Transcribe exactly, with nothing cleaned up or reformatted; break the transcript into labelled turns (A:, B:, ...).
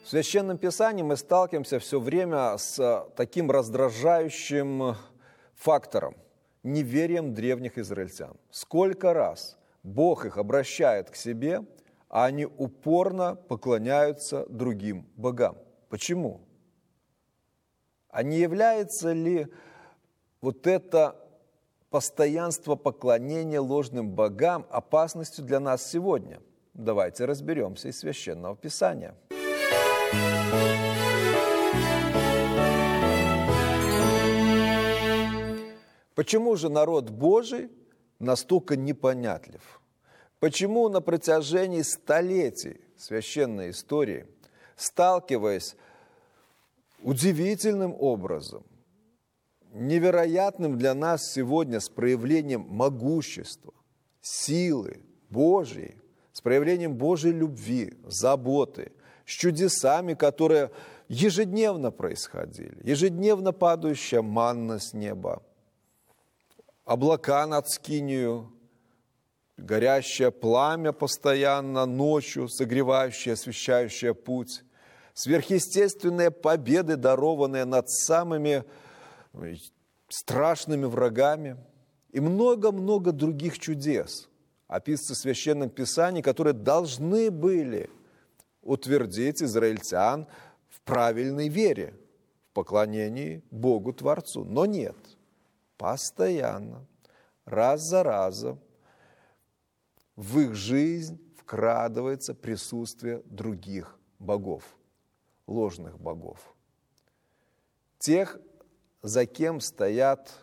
A: В Священном Писании мы сталкиваемся все время с таким раздражающим фактором – неверием древних израильтян. Сколько раз Бог их обращает к себе, а они упорно поклоняются другим богам. Почему? А не является ли вот это постоянство поклонения ложным богам опасностью для нас сегодня? Давайте разберемся из Священного Писания. Почему же народ Божий настолько непонятлив? Почему на протяжении столетий священной истории, сталкиваясь удивительным образом, невероятным для нас сегодня с проявлением могущества, силы Божьей, с проявлением Божьей любви, заботы, с чудесами, которые ежедневно происходили, ежедневно падающая манна с неба, облака над Скинию, горящее пламя постоянно ночью, согревающее, освещающее путь, сверхъестественные победы, дарованные над самыми страшными врагами, и много-много других чудес описывается в Священном Писании, которые должны были утвердить израильтян в правильной вере, в поклонении Богу Творцу. Но нет, постоянно, раз за разом в их жизнь вкрадывается присутствие других богов, ложных богов. Тех, за кем стоят